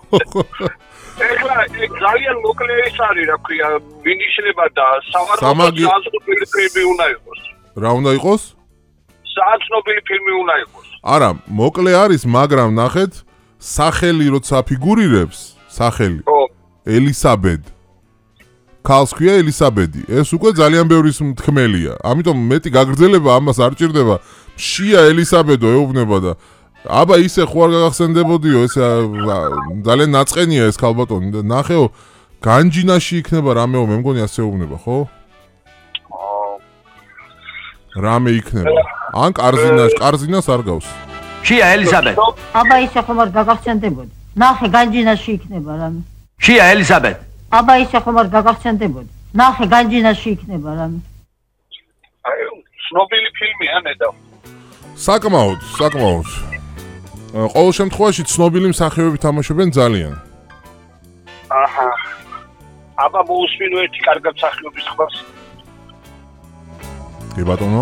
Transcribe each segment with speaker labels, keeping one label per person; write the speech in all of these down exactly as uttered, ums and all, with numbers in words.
Speaker 1: ეხლა ძალიან მოკლე ის არის, რა ქვია, მინიშნება და სამაგისტრო ფილმი უნდა იყოს.
Speaker 2: რა უნდა იყოს?
Speaker 1: სააცნობილი ფილმი უნდა იყოს.
Speaker 2: არა, მოკლე არის, მაგრამ ნახეთ, სახელი როცა ფიგურირებს, სახელი. ელისაბედ. ქალს ქვია ელისაბედი. ეს უკვე ძალიან ბევრის მთქმელია. ამიტომ მეტი გაგრძელება ამას არ ჭირდება. შია ელისაბედო ეუბნება და აბა ისე ხო არ გაგახსენდებოდიო, ეს ძალიან ნაწყენია ეს ქალბატონი და ნახეო, განჯინაში იქნება რამეო, მე მგონი ასე ეუბნება, ხო? რამე იქნება. ან კარზინას, კარზინას არ გავს.
Speaker 3: შია ელისაბედ.
Speaker 4: აბა ისე ხომ არ გაგახსენდებოდი. ნახე განჯინაში იქნება რამე.
Speaker 3: შია ელისაბედ.
Speaker 4: აბა ისე ხომ არ გაგახსენდებოდი. ნახე განჯინაში იქნება რამე.
Speaker 1: აი, ცნობილი ფილმია ნედა.
Speaker 2: საკმაოდ, საკმაოდ. ყოველ შემთხვევაში ცნობილი მსახიობები თამაშობენ ძალიან.
Speaker 1: აჰა. აბა მოусმინო ერთი კარგი მსახიობის ხმას.
Speaker 2: კი ბატონო.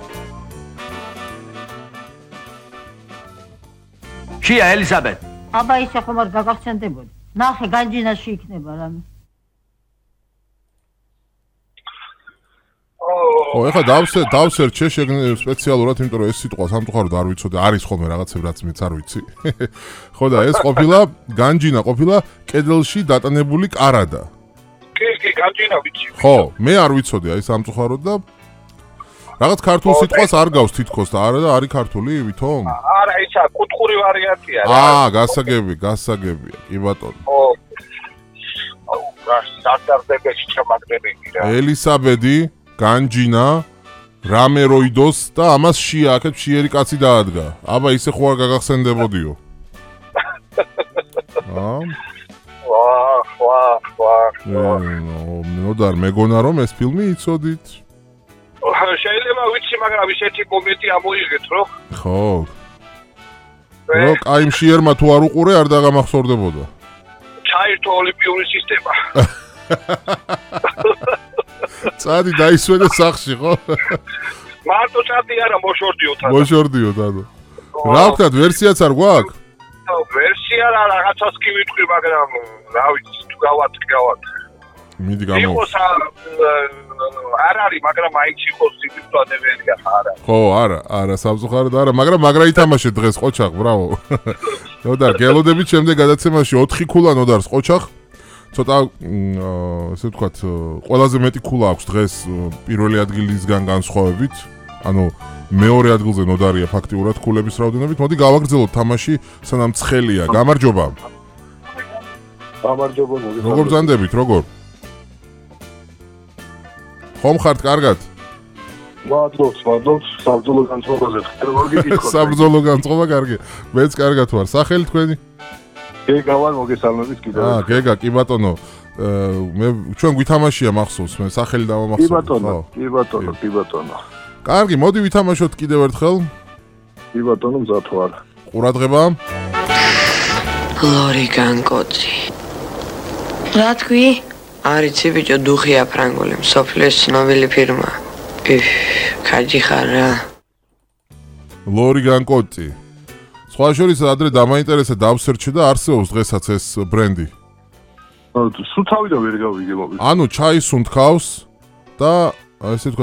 Speaker 3: შია ელისაბედ.
Speaker 4: აბა ისე ხომ არ გაგახსენდებოდი. ნახე განჯინაში იქნება რამე.
Speaker 2: ო, ეხლა დავსე, დავსერჩე სპეციალურად, იმიტომ რომ ეს სიტყვა სამწუხაროდ არ ვიცოდი, არის ხოლმე რაღაცები, რაც მეც არ ვიცი. ხო და ეს ყოფილა განჯინა, ყოფილა კედელში დატანებული კარადა.
Speaker 1: კი, კი, განჯინა ვიცი.
Speaker 2: ხო, მე არ ვიცოდი აი სამწუხაროდ და რაღაც ქართულ სიტყვას არ გავს თითქოს და არა და არის ქართული, ვითომ?
Speaker 1: არა, ისა კუთხური ვარიანტია რა.
Speaker 2: აა, გასაგები, გასაგებია, კი ბატონო.
Speaker 1: ო. აუ, რა სტანდარტებში ჩამაგდებიგი რა.
Speaker 2: ელისაბედი, განჯინა, რამე როიდოს და ამას შია, აქეთ შიერი კაცი დაადგა. აბა ისე ხო არ გაგახსენდებოდიო. აა?
Speaker 1: ვაა, ვაა, ვაა.
Speaker 2: ნოდარ, მეგონა რომ ეს ფილმი იცოდით?
Speaker 1: შეიძლება ვიცი, მაგრამ ისეთი მომენტი ამოიღეთ, რო?
Speaker 2: ხო. რო კაი მშიერმა თუ არ უყურე, არ დაგამახსოვრდებოდა.
Speaker 1: ჩაირთო ოლიმპიური სისტემა.
Speaker 2: წადი დაისვენე სახში, ხო?
Speaker 1: მარტო წადი არა, მოშორდიო თან.
Speaker 2: მოშორდიო თან. რა ვქნათ, ვერსიაც არ გვაქვს?
Speaker 1: ვერსია რა, რაღაცას კი ვიტყვი, მაგრამ რა ვიცი, თუ გავატკი, გავატკი.
Speaker 2: მიდი გამო.
Speaker 1: იყოს არ არის, მაგრამ აიც იყოს სიბრძანებელია არა.
Speaker 2: ხო, არა, არა, სამწუხაროდ არა, მაგრამ მაგრა ითამაშე დღეს ყოჩახ, ბრავო. ნოდარ, გელოდებით შემდეგ გადაცემაში ოთხი ქულა ნოდარს ყოჩახ. ცოტა ესე ვთქვათ, ყველაზე მეტი ქულა აქვს დღეს პირველი ადგილისგან განსხვავებით. ანუ მეორე ადგილზე ნოდარია ფაქტიურად ქულების რაოდენობით. მოდი გავაგრძელოთ თამაში, სანამ ცხელია. გამარჯობა.
Speaker 1: გამარჯობა.
Speaker 2: როგორ ბრძანდებით, როგორ? ხომ ხართ კარგად?
Speaker 1: მადლობთ, მადლობთ, საბრძოლო განწყობაზე ხდება.
Speaker 2: საბრძოლო განწყობა კარგია. მეც კარგად ვარ. სახელი თქვენი?
Speaker 1: გეგა ვარ, მოგესალმებით კიდევ.
Speaker 2: აა, გეგა, კი ბატონო. მე ჩვენ გვითამაშია მახსოვს, მე სახელი დავამახსოვრე.
Speaker 1: კი ბატონო, კი ბატონო, კი ბატონო.
Speaker 2: კარგი, მოდი ვითამაშოთ კიდევ ერთხელ.
Speaker 1: კი ბატონო, მზად ვარ.
Speaker 2: ყურადღება.
Speaker 5: ლორი განკოცი. რა თქვი? არიცი ბიჭო, დუხია ფრანგული, მსოფლიოს ცნობილი ფირმა. ფიფ, კაჯი ხარ რა.
Speaker 2: ლორი განკოცი. სხვა შორის ადრე დამაინტერესა დავსერჩე და არსებობს დღესაც ეს ბრენდი.
Speaker 1: სულ თავიდან ვერ გავიგე მოგი.
Speaker 2: ანუ ჩაის უნთქავს და ესე თქვა